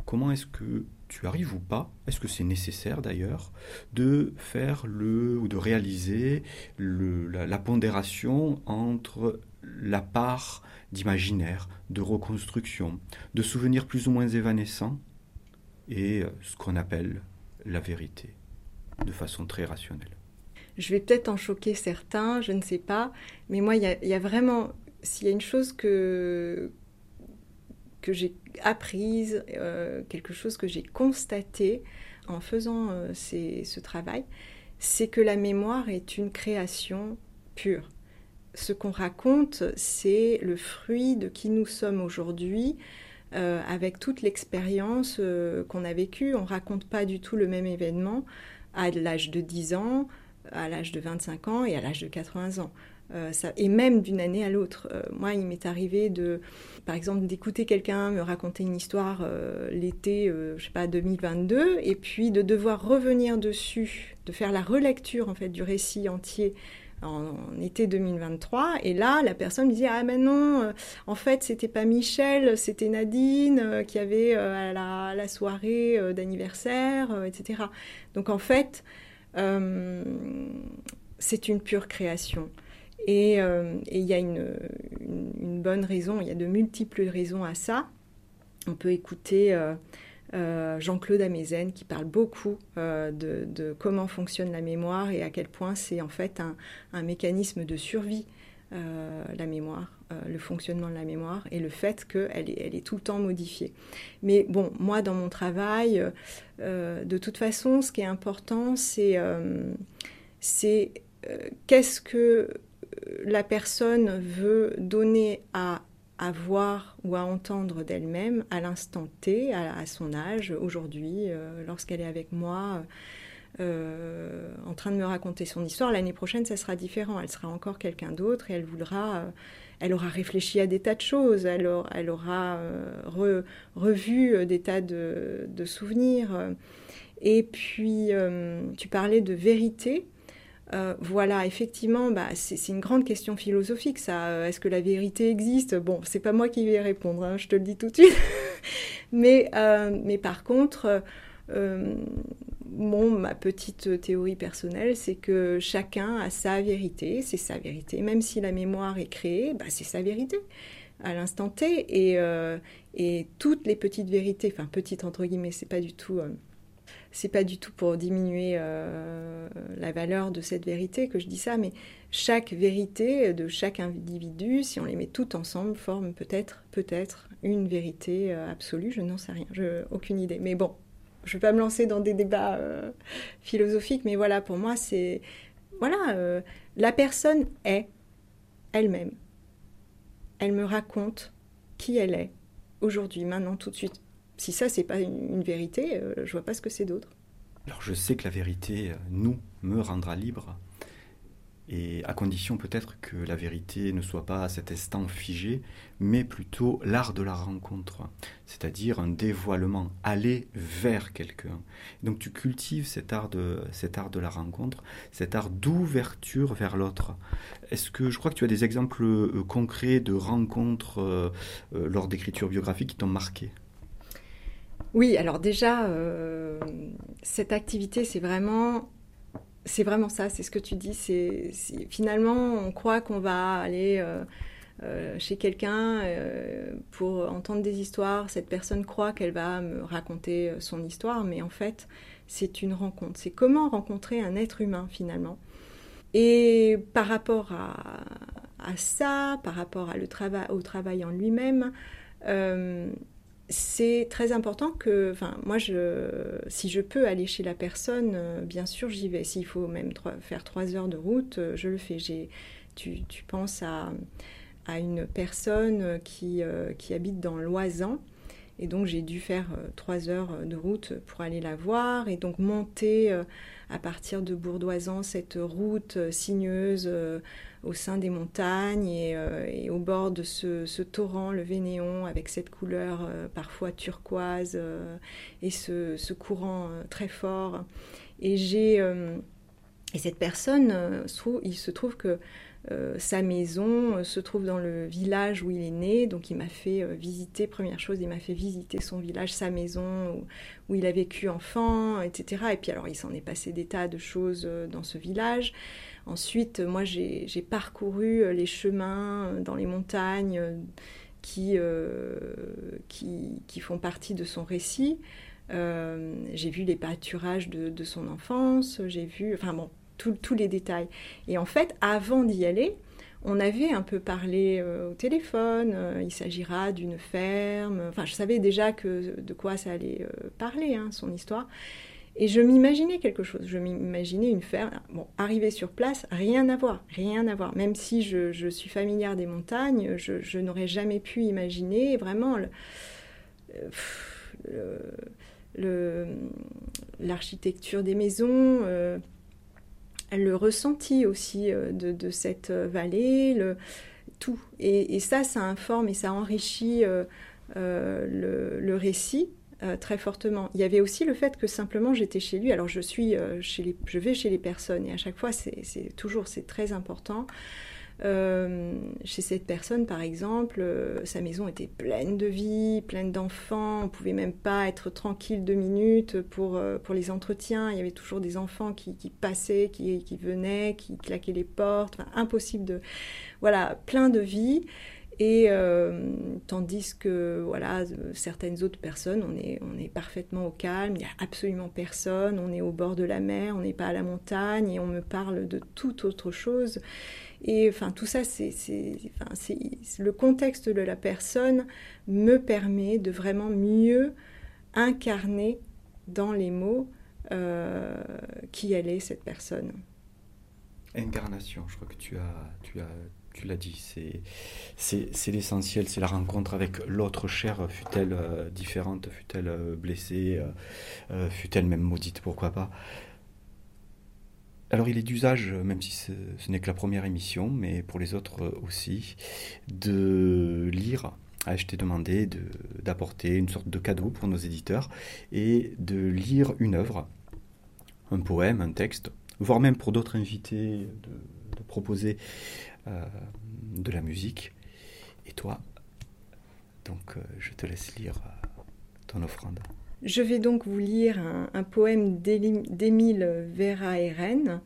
comment est-ce que tu arrives ou pas, est-ce que c'est nécessaire d'ailleurs, de faire ou de réaliser la pondération entre la part d'imaginaire, de reconstruction, de souvenirs plus ou moins évanescents et ce qu'on appelle la vérité, de façon très rationnelle. Je vais peut-être en choquer certains, je ne sais pas, mais moi, il y a vraiment, s'il y a une chose que j'ai apprise, quelque chose que j'ai constaté en faisant ce travail, c'est que la mémoire est une création pure. Ce qu'on raconte, c'est le fruit de qui nous sommes aujourd'hui, avec toute l'expérience qu'on a vécue. On ne raconte pas du tout le même événement à l'âge de 10 ans, à l'âge de 25 ans et à l'âge de 80 ans. Et même d'une année à l'autre. Moi, il m'est arrivé par exemple, d'écouter quelqu'un me raconter une histoire l'été, 2022, et puis de devoir revenir dessus, de faire la relecture en fait du récit entier en été 2023, et là la personne me disait ah mais non, en fait c'était pas Michel, c'était Nadine qui avait à la soirée d'anniversaire, etc. Donc en fait c'est une pure création. Et il y a une bonne raison, il y a de multiples raisons à ça. On peut écouter Jean-Claude Amezen qui parle beaucoup de comment fonctionne la mémoire et à quel point c'est en fait un mécanisme de survie, la mémoire, le fonctionnement de la mémoire et le fait qu'elle est tout le temps modifiée. Mais bon, moi dans mon travail, de toute façon, ce qui est important, c'est qu'est-ce que la personne veut donner à voir ou à entendre d'elle-même à l'instant T, à son âge, aujourd'hui, lorsqu'elle est avec moi, en train de me raconter son histoire. L'année prochaine, ça sera différent. Elle sera encore quelqu'un d'autre et elle aura réfléchi à des tas de choses. Elle aura revu des tas de souvenirs. Et puis, tu parlais de vérité. Voilà, effectivement, c'est une grande question philosophique, ça. Est-ce que la vérité existe ? Bon, c'est pas moi qui vais y répondre, hein, je te le dis tout de suite. mais par contre, ma petite théorie personnelle, c'est que chacun a sa vérité, c'est sa vérité. Même si la mémoire est créée, c'est sa vérité à l'instant T. Et toutes les petites vérités, enfin petites entre guillemets, c'est pas du tout pour diminuer la valeur de cette vérité que je dis ça, mais chaque vérité de chaque individu, si on les met toutes ensemble, forme peut-être une vérité absolue. Je n'en sais rien, aucune idée. Mais bon, je ne vais pas me lancer dans des débats philosophiques, mais voilà, pour moi, c'est... Voilà, la personne est elle-même. Elle me raconte qui elle est, aujourd'hui, maintenant, tout de suite. Si ça, c'est pas une vérité, je vois pas ce que c'est d'autre. Alors je sais que la vérité, me rendra libre, et à condition peut-être que la vérité ne soit pas à cet instant figé, mais plutôt l'art de la rencontre, c'est-à-dire un dévoilement, aller vers quelqu'un. Donc tu cultives cet art de la rencontre, cet art d'ouverture vers l'autre. Est-ce que je crois que tu as des exemples concrets de rencontres lors d'écriture biographique qui t'ont marqué ? Oui, alors déjà, cette activité, c'est vraiment ça, c'est ce que tu dis. Finalement, on croit qu'on va aller chez quelqu'un pour entendre des histoires. Cette personne croit qu'elle va me raconter son histoire, mais en fait, c'est une rencontre. C'est comment rencontrer un être humain, finalement. Et par rapport à ça, par rapport au travail en lui-même, c'est très important que, moi, si je peux aller chez la personne, bien sûr, j'y vais. S'il faut même faire 3 heures de route, je le fais. Tu penses à une personne qui habite dans l'Oisans, et donc j'ai dû faire 3 heures de route pour aller la voir, et donc monter à partir de Bourdoisan cette route sinueuse au sein des montagnes et au bord de ce torrent, le Vénéon, avec cette couleur parfois turquoise et ce courant très fort. Et cette personne, il se trouve que sa maison se trouve dans le village où il est né, donc il m'a fait visiter, première chose, il m'a fait visiter son village, sa maison, où il a vécu enfant, etc. Et puis alors il s'en est passé des tas de choses dans ce village. Ensuite, moi j'ai parcouru les chemins dans les montagnes qui font partie de son récit. J'ai vu les pâturages de son enfance, j'ai vu, enfin bon, tous les détails. Et en fait, avant d'y aller, on avait un peu parlé au téléphone, il s'agira d'une ferme, enfin je savais déjà de quoi ça allait parler, hein, son histoire. Et je m'imaginais quelque chose, je m'imaginais une ferme. Bon, arrivé sur place, rien à voir, rien à voir. Même si je suis familière des montagnes, je n'aurais jamais pu imaginer vraiment l'architecture des maisons, le ressenti aussi de cette vallée, tout. Et ça informe et ça enrichit le récit très fortement. Il y avait aussi le fait que simplement j'étais chez lui. Alors je vais chez les personnes et à chaque fois c'est très important. Chez cette personne, par exemple, sa maison était pleine de vie, pleine d'enfants. On pouvait même pas être tranquille 2 minutes pour les entretiens. Il y avait toujours des enfants qui passaient, qui venaient, qui claquaient les portes. Enfin, impossible de... Voilà, plein de vie. Et tandis que voilà, certaines autres personnes, on est parfaitement au calme, il n'y a absolument personne, on est au bord de la mer, on n'est pas à la montagne et on me parle de toute autre chose. Et enfin, tout ça, le contexte de la personne me permet de vraiment mieux incarner dans les mots qui elle est, cette personne. Incarnation, je crois que tu l'as dit, c'est l'essentiel, c'est la rencontre avec l'autre chair, fût-elle différente, fût-elle blessée, fût-elle même maudite, pourquoi pas. Alors il est d'usage, même si ce n'est que la première émission, mais pour les autres aussi, de lire. Je t'ai demandé d'apporter une sorte de cadeau pour nos éditeurs et de lire une œuvre, un poème, un texte, voire même pour d'autres invités de proposer de la musique. Et toi, donc je te laisse lire ton offrande. Je vais donc vous lire un poème d'Émile Verhaeren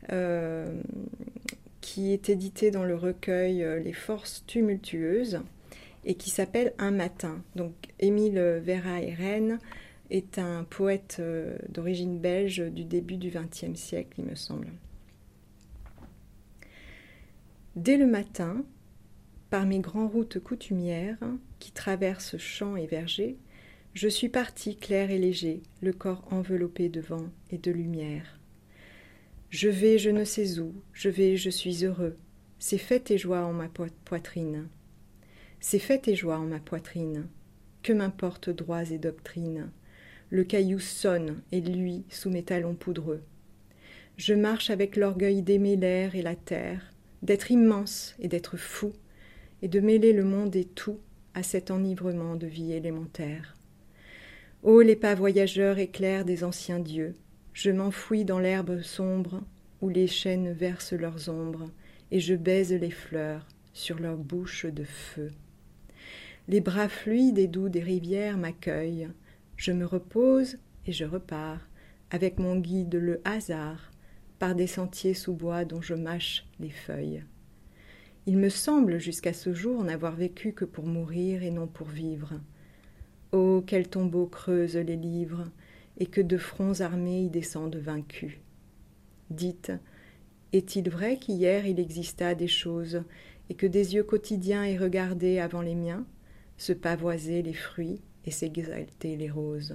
qui est édité dans le recueil Les Forces tumultueuses et qui s'appelle Un matin. Donc Émile Verhaeren est un poète d'origine belge du début du XXe siècle, il me semble. Dès le matin, par mes grandes routes coutumières qui traversent champs et vergers, je suis parti clair et léger, le corps enveloppé de vent et de lumière. Je vais je ne sais où, je suis heureux, c'est fête et joie en ma poitrine. C'est fête et joie en ma poitrine, que m'importent droits et doctrines. Le caillou sonne et luit sous mes talons poudreux. Je marche avec l'orgueil d'aimer l'air et la terre, d'être immense et d'être fou, et de mêler le monde et tout à cet enivrement de vie élémentaire. Ô les pas voyageurs éclairs des anciens dieux, je m'enfouis dans l'herbe sombre où les chênes versent leurs ombres, et je baise les fleurs sur leurs bouches de feu. Les bras fluides et doux des rivières m'accueillent, je me repose et je repars, avec mon guide le hasard, par des sentiers sous bois dont je mâche les feuilles. Il me semble jusqu'à ce jour n'avoir vécu que pour mourir et non pour vivre. Oh, quel tombeau creuse les livres, et que de fronts armés y descendent vaincus. Dites, est-il vrai qu'hier il exista des choses, et que des yeux quotidiens aient regardé avant les miens, se pavoiser les fruits et s'exalter les roses?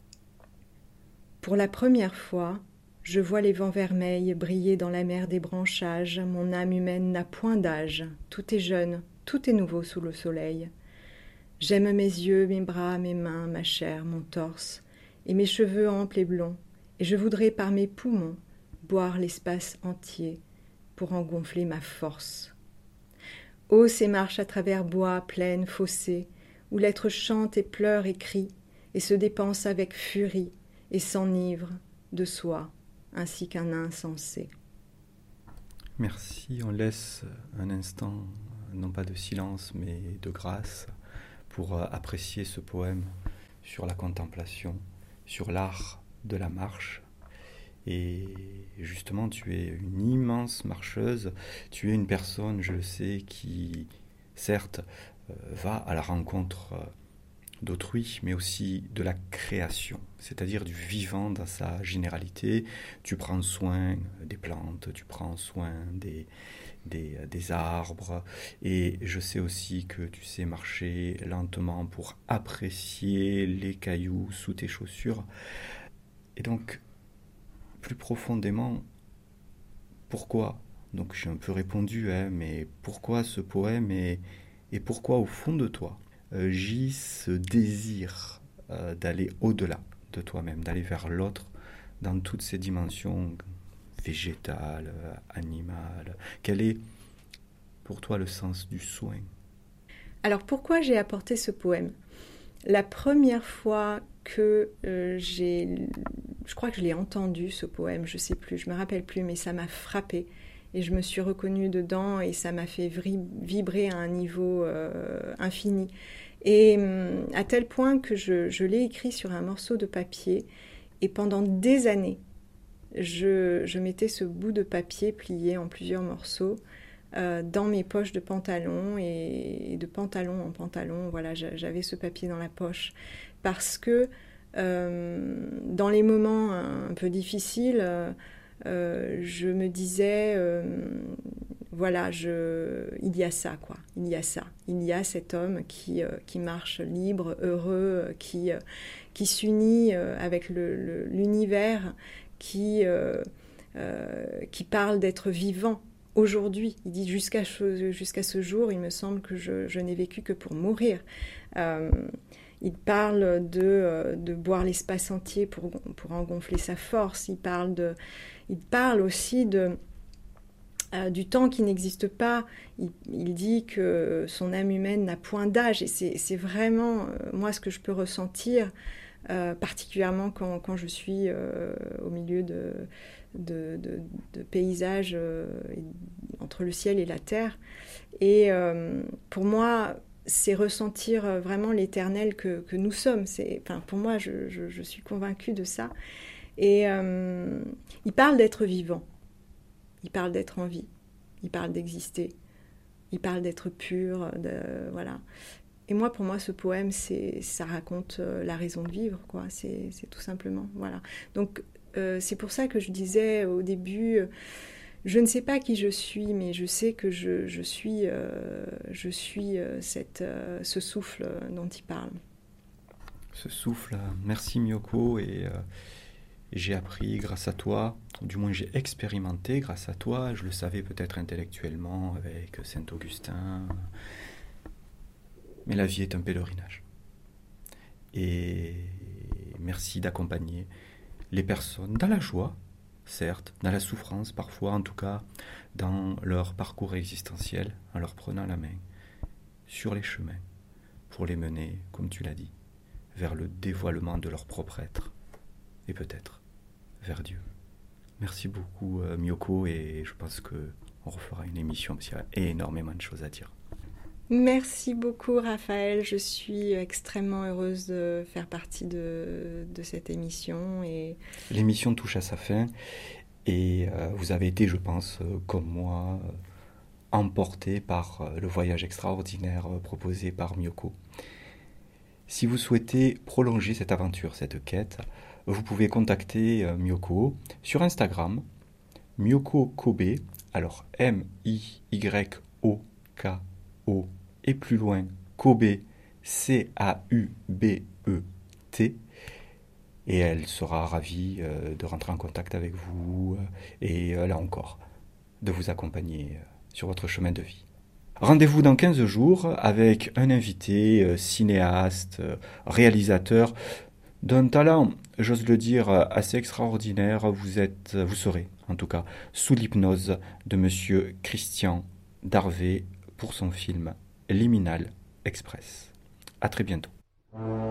Pour la première fois, je vois les vents vermeils briller dans la mer des branchages, mon âme humaine n'a point d'âge, tout est jeune, tout est nouveau sous le soleil. J'aime mes yeux, mes bras, mes mains, ma chair, mon torse, et mes cheveux amples et blonds, et je voudrais par mes poumons boire l'espace entier pour en gonfler ma force. Ô ces marches à travers bois, plaines, fossés, où l'être chante et pleure et crie, et se dépense avec furie, et s'enivre de soi, ainsi qu'un insensé. Merci, on laisse un instant, non pas de silence, mais de grâce, pour apprécier ce poème sur la contemplation, sur l'art de la marche. Et justement, tu es une immense marcheuse, tu es une personne, je le sais, qui, certes, va à la rencontre d'autrui, mais aussi de la création, c'est-à-dire du vivant dans sa généralité. Tu prends soin des plantes, tu prends soin des arbres, et je sais aussi que tu sais marcher lentement pour apprécier les cailloux sous tes chaussures. Et donc, plus profondément, pourquoi? Donc j'ai un peu répondu, hein, mais pourquoi ce poème et pourquoi au fond de toi gît ce désir d'aller au-delà de toi-même, d'aller vers l'autre dans toutes ses dimensions végétales, animales. Quel est pour toi le sens du soin? Alors pourquoi j'ai apporté ce poème? La première fois que je crois que je l'ai entendu ce poème, je sais plus, je me rappelle plus, mais ça m'a frappée et je me suis reconnue dedans et ça m'a fait vibrer à un niveau infini. Et à tel point que je l'ai écrit sur un morceau de papier et pendant des années, je mettais ce bout de papier plié en plusieurs morceaux dans mes poches de pantalon et de pantalon en pantalon. Voilà, j'avais ce papier dans la poche parce que dans les moments un peu difficiles, je me disais, voilà, il y a ça, quoi. Il y a ça. Il y a cet homme qui marche libre, heureux, qui s'unit avec l'univers, qui parle d'être vivant. Aujourd'hui, il dit jusqu'à ce jour, il me semble que je n'ai vécu que pour mourir. Il parle de boire l'espace entier pour en gonfler sa force. Il parle aussi du temps qui n'existe pas. Il dit que son âme humaine n'a point d'âge. Et c'est vraiment, moi, ce que je peux ressentir, particulièrement quand je suis au milieu de paysages entre le ciel et la terre. Et pour moi, c'est ressentir vraiment l'éternel que nous sommes. Pour moi, je suis convaincue de ça. Et il parle d'être vivant, il parle d'être en vie, il parle d'exister, il parle d'être pur, voilà. Et moi, pour moi, ce poème, ça raconte la raison de vivre, quoi. C'est tout simplement, voilà. Donc, c'est pour ça que je disais au début, je ne sais pas qui je suis, mais je sais que je suis ce souffle dont il parle. Ce souffle, merci Miyoko, et j'ai appris grâce à toi, du moins j'ai expérimenté grâce à toi, je le savais peut-être intellectuellement avec Saint-Augustin, mais la vie est un pèlerinage. Et merci d'accompagner les personnes dans la joie, certes, dans la souffrance parfois, en tout cas dans leur parcours existentiel, en leur prenant la main sur les chemins pour les mener, comme tu l'as dit, vers le dévoilement de leur propre être et peut-être vers Dieu. Merci beaucoup Miyoko, et je pense qu'on refera une émission parce qu'il y a énormément de choses à dire. Merci beaucoup Raphaël, je suis extrêmement heureuse de faire partie de cette émission. L'émission touche à sa fin et vous avez été, je pense, comme moi, emporté par le voyage extraordinaire proposé par Miyoko. Si vous souhaitez prolonger cette aventure, cette quête, vous pouvez contacter Miyoko sur Instagram, Miyoko Kobe, alors M-I-Y-O-K-O, et plus loin, Kobe, C-A-U-B-E-T, et elle sera ravie de rentrer en contact avec vous et là encore, de vous accompagner sur votre chemin de vie. Rendez-vous dans 15 jours avec un invité, cinéaste, réalisateur, d'un talent, j'ose le dire, assez extraordinaire. Vous serez, en tout cas, sous l'hypnose de monsieur Christian Darvé pour son film Liminal Express. À très bientôt.